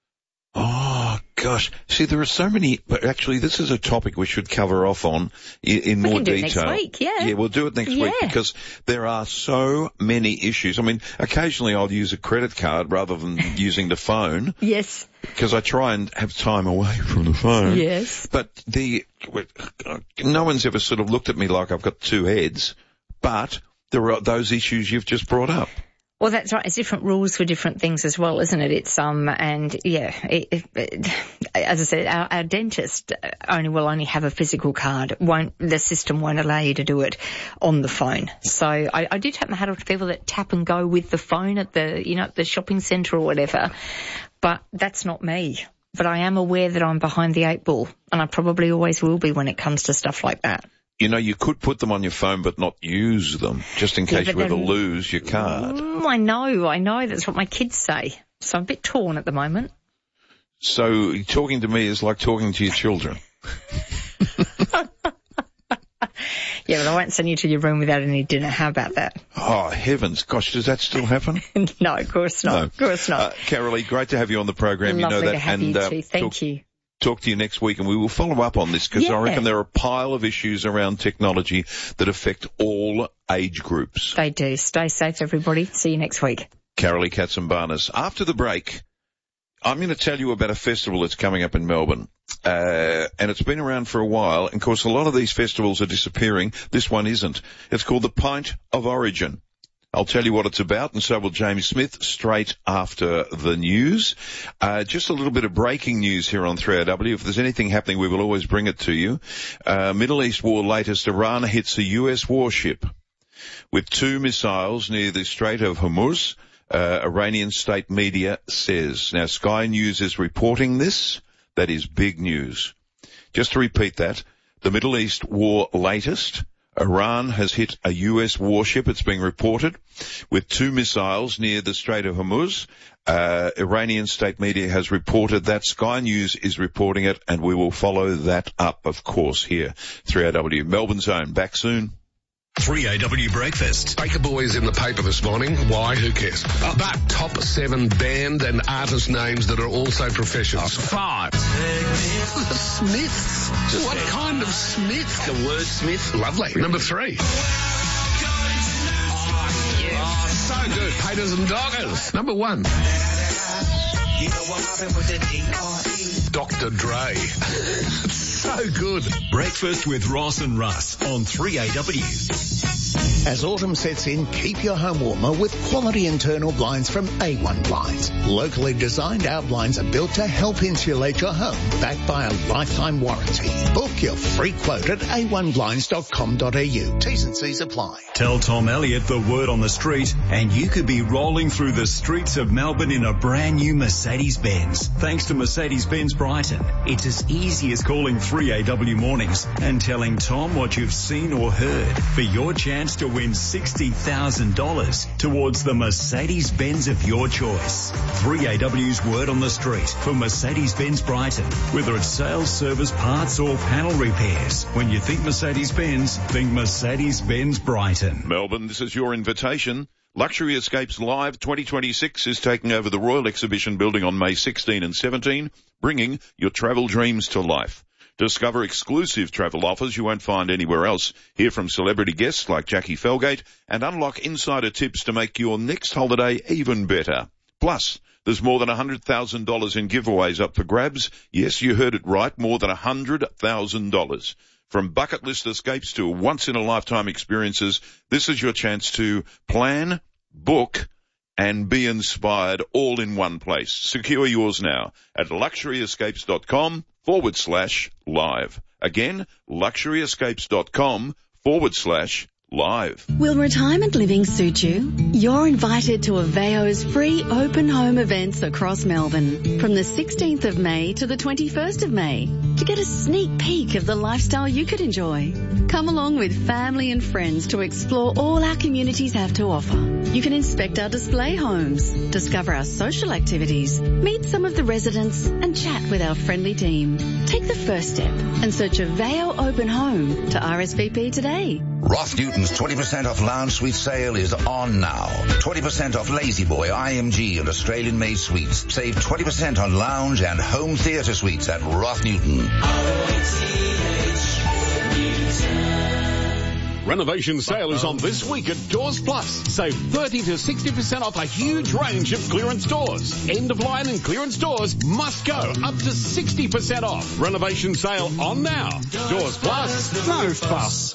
Oh, gosh. See, there are so many, but actually this is a topic we should cover off on in, in we more can do detail. It next week, yeah. Yeah, we'll do it next yeah. week because there are so many issues. I mean, occasionally I'll use a credit card rather than using the phone. Yes. Because I try and have time away from the phone. Yes. But the, no one's ever sort of looked at me like I've got two heads, but there are those issues you've just brought up. Well, that's right. It's different rules for different things as well, isn't it? It's, um, and yeah, it, it, it, as I said, our, our dentist only will only have a physical card. Won't, the system won't allow you to do it on the phone. So I, I do tap my hat off to people that tap and go with the phone at the, you know, at the shopping centre or whatever. But that's not me. But I am aware that I'm behind the eight ball, and I probably always will be when it comes to stuff like that. You know, you could put them on your phone but not use them, just in case yeah, you ever lose your card. Mm, I know, I know. That's what my kids say. So I'm a bit torn at the moment. So talking to me is like talking to your children. Yeah, but I won't send you to your room without any dinner. How about that? Oh, heavens. Gosh, does that still happen? No, of course not. No. Of course not. Uh, Carolee, great to have you on the program. Lovely you know that. to have and, you uh, too. Thank talk, you. talk to you next week, and we will follow up on this because Yeah. I reckon there are a pile of issues around technology that affect all age groups. They do. Stay safe, everybody. See you next week. Carolee Katsimbarnis. After the break, I'm going to tell you about a festival that's coming up in Melbourne. Uh, and it's been around for a while. And of course, a lot of these festivals are disappearing. This one isn't. It's called the Pint of Origin. I'll tell you what it's about, and so will James Smith straight after the news. Uh, just a little bit of breaking news here on three A W. If there's anything happening, we will always bring it to you. Uh, Middle East war latest, Iran hits a U S warship with two missiles near the Strait of Hormuz. Uh, Iranian state media says. Now, Sky News is reporting this. That is big news. Just to repeat that, the Middle East war latest, Iran has hit a U S warship, it's being reported, with two missiles near the Strait of Hormuz. Uh, Iranian state media has reported that. Sky News is reporting it, and we will follow that up, of course, here. three A W. Melbourne's own. Back soon. three A W Breakfast. Baker Boys in the paper this morning. Why? Who cares? Uh, but top seven band and artist names that are also professionals. Five. Smiths. Just what it. Kind of Smith? The word Smith. Lovely. Number three. Oh, yes. Oh, so good. Painters and Doggers. Number one. You know what happened with the D R E? Doctor Dre. So good. Breakfast with Ross and Russ on three A W. As autumn sets in, keep your home warmer with quality internal blinds from A one Blinds. Locally designed, our blinds are built to help insulate your home, backed by a lifetime warranty. Book your free quote at a one blinds dot com dot a u. T's and C's apply. Tell Tom Elliott the word on the street, and you could be rolling through the streets of Melbourne in a brand new Mercedes-Benz. Thanks to Mercedes-Benz Brighton, it's as easy as calling three A W Mornings and telling Tom what you've seen or heard for your chance to win sixty thousand dollars towards the Mercedes-Benz of your choice. three A W's word on the street for Mercedes-Benz Brighton. Whether it's sales, service, parts or panel repairs. When you think Mercedes-Benz, think Mercedes-Benz Brighton. Melbourne, this is your invitation. Luxury Escapes Live twenty twenty-six is taking over the Royal Exhibition Building on May sixteenth and seventeenth, bringing your travel dreams to life. Discover exclusive travel offers you won't find anywhere else. Hear from celebrity guests like Jackie Felgate and unlock insider tips to make your next holiday even better. Plus, there's more than one hundred thousand dollars in giveaways up for grabs. Yes, you heard it right, more than one hundred thousand dollars. From bucket list escapes to once-in-a-lifetime experiences, this is your chance to plan, book, and be inspired all in one place. Secure yours now at luxuryescapes.com forward slash live. Again, luxuryescapes.com forward slash live. Will retirement living suit you? You're invited to Aveo's free open home events across Melbourne from the sixteenth of May to the twenty-first of May to get a sneak peek of the lifestyle you could enjoy. Come along with family and friends to explore all our communities have to offer. You can inspect our display homes, discover our social activities, meet some of the residents and chat with our friendly team. Take the first step and search Aveo Open Home to R S V P today. Roth Newton's twenty percent off lounge suite sale is on now. twenty percent off Lazy Boy, I M G and Australian-made suites. Save twenty percent on lounge and home theatre suites at Roth Newton. Renovation sale is on this week at Doors Plus. Save thirty to sixty percent off a huge range of clearance doors. End of line and clearance doors must go up to sixty percent off. Renovation sale on now. Doors Plus, no fuss.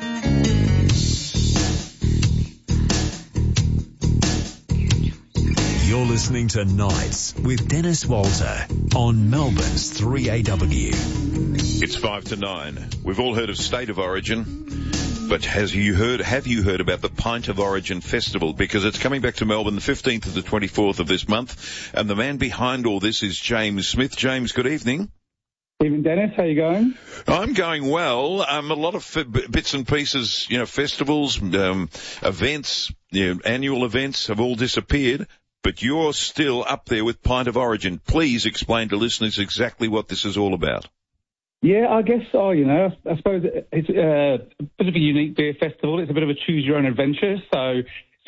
You're listening to Nights with Dennis Walter on Melbourne's three A W. It's five to nine. We've all heard of State of Origin, but has you heard, have you heard about the Pint of Origin Festival? Because it's coming back to Melbourne the fifteenth to the twenty-fourth of this month, and the man behind all this is James Smith. James, good evening. Evening, Dennis. How you going? I'm going well. Um, a lot of f- bits and pieces, you know, festivals, um, events, you know, annual events have all disappeared. But you're still up there with Pint of Origin. Please explain to listeners exactly what this is all about. Yeah, I guess so, you know, I suppose it's uh, a bit of a unique beer festival. It's a bit of a choose-your-own adventure. So it's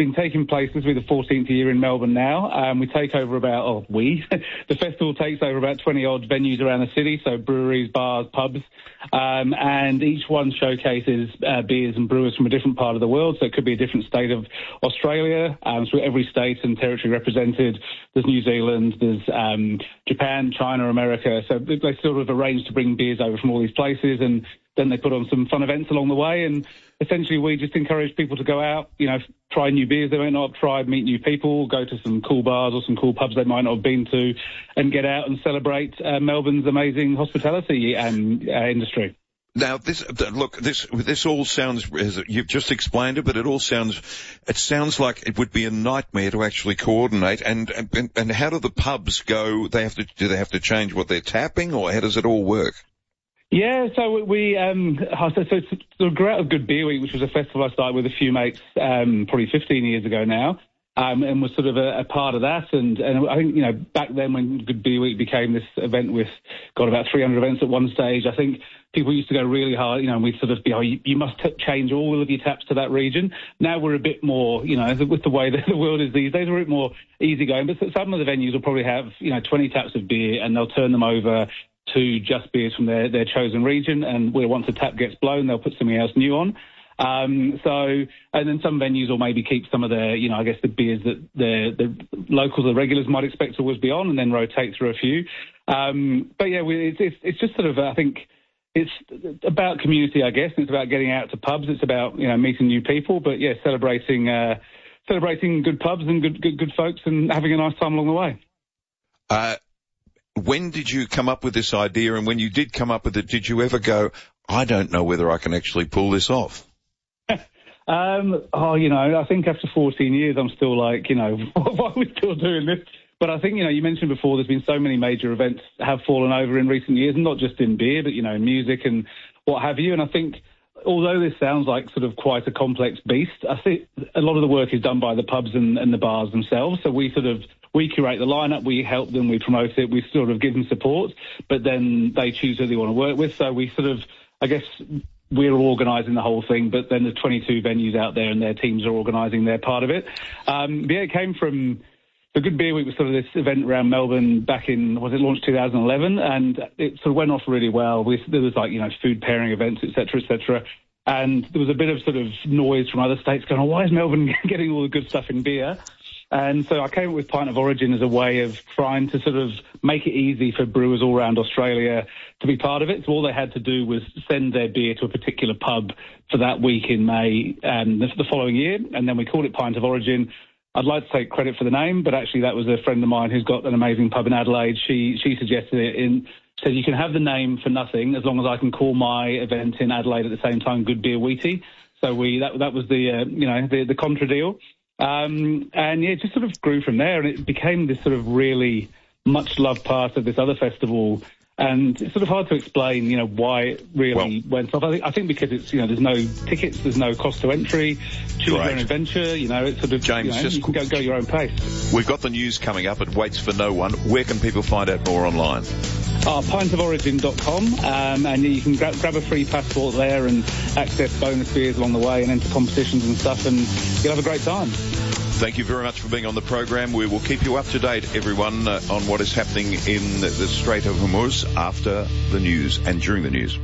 been taking place, this will be the fourteenth year in Melbourne now. Um, we take over about, oh, we, the festival takes over about twenty odd venues around the city, so breweries, bars, pubs, um, and each one showcases uh, beers and brewers from a different part of the world, so it could be a different state of Australia, um, so every state and territory represented. There's New Zealand, there's um, Japan, China, America, so they sort of arrange to bring beers over from all these places, and then they put on some fun events along the way, and essentially we just encourage people to go out, you know, try new beers they might not have tried, meet new people, go to some cool bars or some cool pubs they might not have been to, and get out and celebrate uh, Melbourne's amazing hospitality and uh, industry. Now, this, look, this, this all sounds, as you've just explained it, but it all sounds, it sounds like it would be a nightmare to actually coordinate. And, and, and how do the pubs go? They have to, do they have to change what they're tapping, or how does it all work? Yeah, so we, um, so, so, so the Grout of Good Beer Week, which was a festival I started with a few mates, um, probably fifteen years ago now, um, and was sort of a, a part of that. And, and I think, you know, back then when Good Beer Week became this event with, got about three hundred events at one stage, I think people used to go really hard, you know, and we'd sort of be, oh, you, you must t- change all of your taps to that region. Now we're a bit more, you know, with the way that the world is these days, we're a bit more easygoing. But some of the venues will probably have, you know, twenty taps of beer, and they'll turn them over to just beers from their, their chosen region, and where once a tap gets blown, they'll put something else new on. Um, so, and then some venues will maybe keep some of their, you know, I guess the beers that the, the locals, the regulars might expect to always be on, and then rotate through a few. Um, but yeah, we, it's, it's, it's just sort of, I think, it's about community, I guess. It's about getting out to pubs. It's about, you know, meeting new people, but yeah, celebrating, uh, celebrating good pubs and good, good, good folks, and having a nice time along the way. Uh, When did you come up with this idea, and when you did come up with it, did you ever go, I don't know whether I can actually pull this off? um, oh, you know, I think after fourteen years, I'm still like, you know, why are we still doing this? But I think, you know, you mentioned before there's been so many major events have fallen over in recent years, and not just in beer, but, you know, in music and what have you. And I think, although this sounds like sort of quite a complex beast, I think a lot of the work is done by the pubs and, and the bars themselves. So we sort of, we curate the lineup, we help them, we promote it, we sort of give them support, but then they choose who they want to work with. So we sort of, I guess, we're organising the whole thing, but then there's twenty-two venues out there and their teams are organising their part of it. Um, yeah, it came from, the Good Beer Week was sort of this event around Melbourne back in, was it launched two thousand eleven? And it sort of went off really well. We, there was like, you know, food pairing events, et cetera, et cetera. And there was a bit of sort of noise from other states going, oh, why is Melbourne getting all the good stuff in beer? And so I came up with Pint of Origin as a way of trying to sort of make it easy for brewers all around Australia to be part of it. So all they had to do was send their beer to a particular pub for that week in May um, the, the following year, and then we called it Pint of Origin. I'd like to take credit for the name, but actually that was a friend of mine who's got an amazing pub in Adelaide. She she suggested it in, said you can have the name for nothing as long as I can call my event in Adelaide at the same time Good Beer Wheaty. So we that that was the uh, you know the the contra deal. Um, and yeah, it just sort of grew from there, and it became this sort of really much loved part of this other festival. And it's sort of hard to explain, you know, why it really well, went off. I think, I think because it's, you know, there's no tickets, there's no cost to entry, choose your own adventure, you know, it's sort of, James, you know, just you can go, go your own pace. We've got the news coming up. It waits for no one. Where can people find out more online? Uh, pint of origin dot com, um, and you can gra- grab a free passport there and access bonus beers along the way and enter competitions and stuff, and you'll have a great time. Thank you very much for being on the program. We will keep you up to date, everyone, uh, on what is happening in the, the Strait of Hormuz after the news and during the news.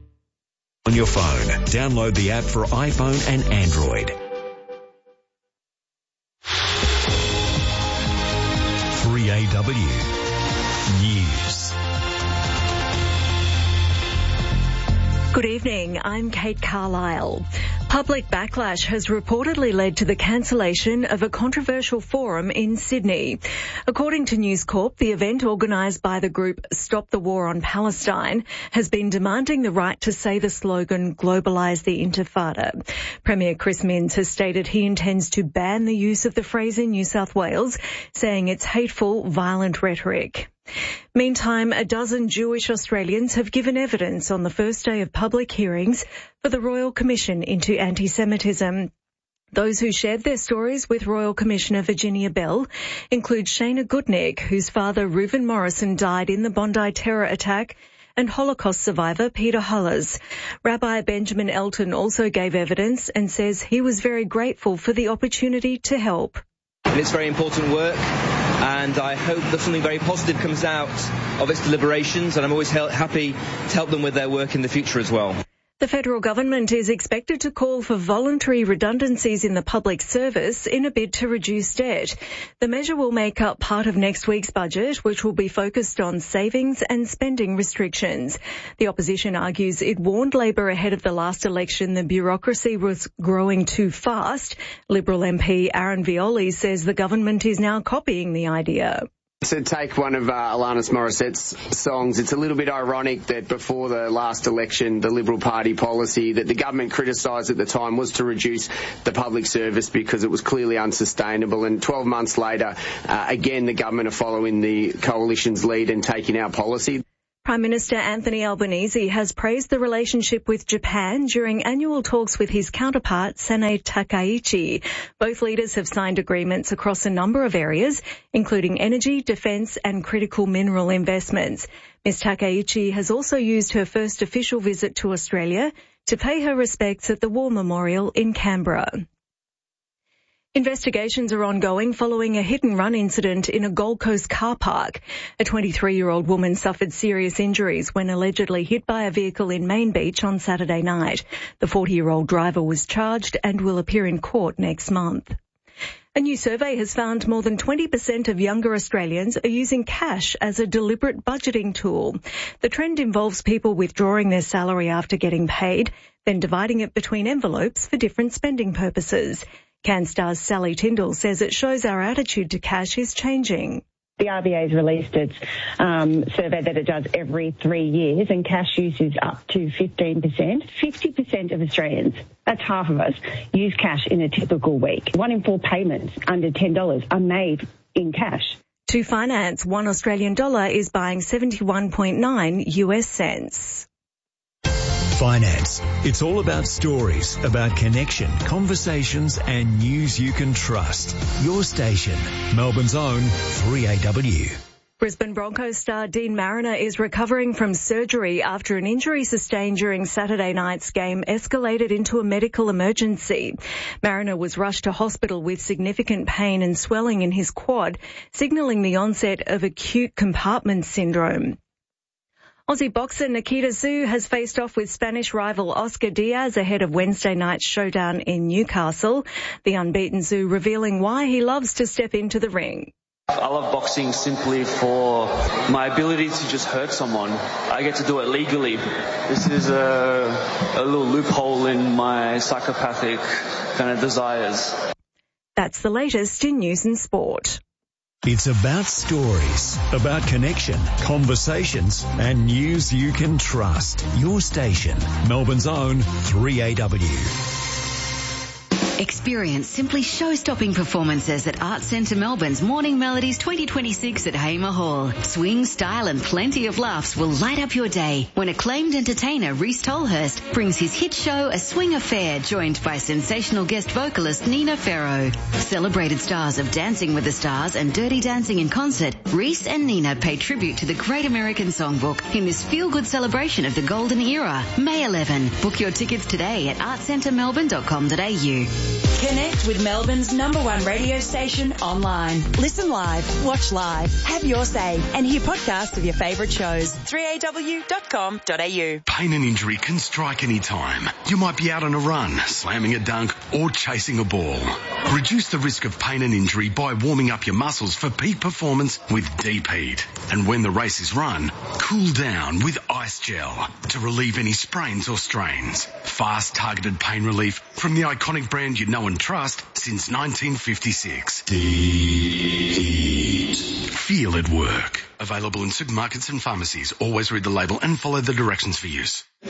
On your phone, download the app for iPhone and Android. three A W News. Good evening, I'm Kate Carlisle. Public backlash has reportedly led to the cancellation of a controversial forum in Sydney. According to News Corp, the event organised by the group Stop the War on Palestine has been demanding the right to say the slogan "Globalise the Intifada." Premier Chris Minns has stated he intends to ban the use of the phrase in New South Wales, saying it's hateful, violent rhetoric. Meantime, a dozen Jewish Australians have given evidence on the first day of public hearings for the Royal Commission into Anti-Semitism. Those who shared their stories with Royal Commissioner Virginia Bell include Shana Goodnick, whose father Reuven Morrison died in the Bondi terror attack, and Holocaust survivor Peter Hullers. Rabbi Benjamin Elton also gave evidence and says he was very grateful for the opportunity to help. And it's very important work, and I hope that something very positive comes out of its deliberations, and I'm always happy to help them with their work in the future as well. The federal government is expected to call for voluntary redundancies in the public service in a bid to reduce debt. The measure will make up part of next week's budget, which will be focused on savings and spending restrictions. The opposition argues it warned Labor ahead of the last election the bureaucracy was growing too fast. Liberal M P Aaron Violi says the government is now copying the idea. To take one of uh, Alanis Morissette's songs, it's a little bit ironic that before the last election, the Liberal Party policy that the government criticised at the time was to reduce the public service because it was clearly unsustainable. And twelve months later, uh, again, the government are following the coalition's lead and taking our policy. Prime Minister Anthony Albanese has praised the relationship with Japan during annual talks with his counterpart, Sanae Takaichi. Both leaders have signed agreements across a number of areas, including energy, defence and critical mineral investments. Miz Takaichi has also used her first official visit to Australia to pay her respects at the War Memorial in Canberra. Investigations are ongoing following a hit-and-run incident in a Gold Coast car park. A twenty-three-year-old woman suffered serious injuries when allegedly hit by a vehicle in Main Beach on Saturday night. The forty-year-old driver was charged and will appear in court next month. A new survey has found more than twenty percent of younger Australians are using cash as a deliberate budgeting tool. The trend involves people withdrawing their salary after getting paid, then dividing it between envelopes for different spending purposes. CanStar's Sally Tyndall says it shows our attitude to cash is changing. The R B A has released its um, survey that it does every three years, and cash use is up to fifteen percent. fifty percent of Australians, that's half of us, use cash in a typical week. One in four payments under ten dollars are made in cash. To finance, one Australian dollar is buying seventy-one point nine U S cents. Finance. It's all about stories, about connection, conversations and news you can trust. Your station, Melbourne's own three A W. Brisbane Broncos star Dean Mariner is recovering from surgery after an injury sustained during Saturday night's game escalated into a medical emergency. Mariner was rushed to hospital with significant pain and swelling in his quad, signalling the onset of acute compartment syndrome. Aussie boxer Nikita Tszyu has faced off with Spanish rival Oscar Diaz ahead of Wednesday night's showdown in Newcastle. The unbeaten Tszyu revealing why he loves to step into the ring. I love boxing simply for my ability to just hurt someone. I get to do it legally. This is a, a little loophole in my psychopathic kind of desires. That's the latest in news and sport. It's about stories, about connection, conversations and news you can trust. Your station, Melbourne's own three A W. Experience simply show-stopping performances at Arts Centre Melbourne's Morning Melodies twenty twenty-six at Hamer Hall. Swing, style and plenty of laughs will light up your day when acclaimed entertainer Rhys Tolhurst brings his hit show A Swing Affair, joined by sensational guest vocalist Nina Farrow. Celebrated stars of Dancing with the Stars and Dirty Dancing in concert, Rhys and Nina pay tribute to the Great American Songbook in this feel-good celebration of the golden era. May eleventh. Book your tickets today at arts centre melbourne dot com dot a u. Connect with Melbourne's number one radio station online. Listen live, watch live, have your say, and hear podcasts of your favourite shows. three a w dot com dot a u. Pain and injury can strike any time. You might be out on a run, slamming a dunk, or chasing a ball. Reduce the risk of pain and injury by warming up your muscles for peak performance with Deep Heat. And when the race is run, cool down with Ice Gel to relieve any sprains or strains. Fast, targeted pain relief from the iconic brand you know and trust since nineteen fifty-six. Deep Heat. Feel it work. Available in supermarkets and pharmacies. Always read the label and follow the directions for use.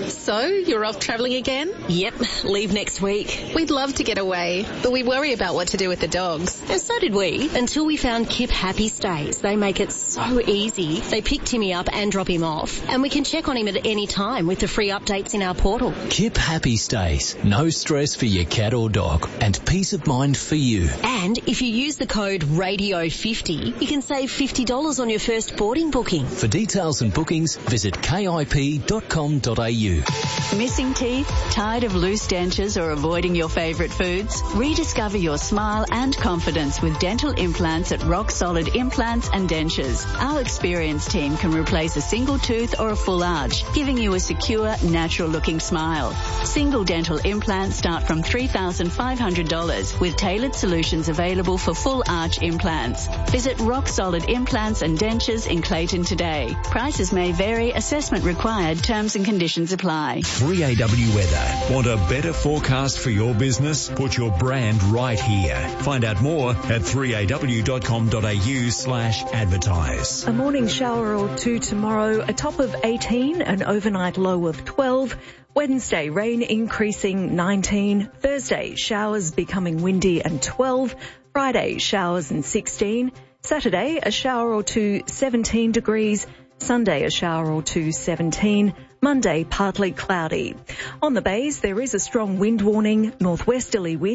So, you're off travelling again? Yep, leave next week. We'd love to get away, but we worry about what to do with the dogs. And so did we, until we found Kip Happy Stays. They make it so easy. They pick Timmy up and drop him off, and we can check on him at any time with the free updates in our portal. Kip Happy Stays. No stress for your cat or dog, and peace of mind for you. And if you use the code radio fifty, you can save fifty dollars on your first boarding booking. For details and bookings, visit k i p dot com dot a u. Missing teeth? Tired of loose dentures or avoiding your favourite foods? Rediscover your smile and confidence with dental implants at Rock Solid Implants and Dentures. Our experienced team can replace a single tooth or a full arch, giving you a secure, natural-looking smile. Single dental implants start from three thousand five hundred dollars, with tailored solutions available for full arch implants. Visit Rock Solid Implants and Dentures in Clayton today. Prices may vary, assessment required, terms and conditions apply. three A W Weather. Want a better forecast for your business? Put your brand right here. Find out more at three a w dot com dot a u slash advertise. A morning shower or two tomorrow, a top of eighteen, an overnight low of twelve. Wednesday, rain increasing nineteen. Thursday, showers becoming windy and twelve. Friday, showers and sixteen. Saturday, a shower or two, seventeen degrees. Sunday, a shower or two, seventeen. Monday, partly cloudy. On the bays, there is a strong wind warning, northwesterly wind.